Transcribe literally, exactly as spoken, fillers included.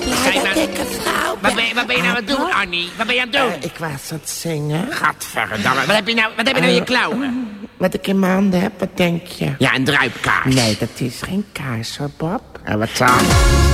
blij Kijk dat maar. ik een vrouw ben. Wat ben, je- wat ben je nou aan het doen, Annie? Wat ben je aan het doen? Uh, ik was aan het zingen. Gadverdamme. Wat heb je nou, wat heb je nou in je klauwen? Wat ik in mijn handen heb, wat denk je? Ja, een druipkaars. Nee, dat is geen kaars hoor, Bob. En wat dan?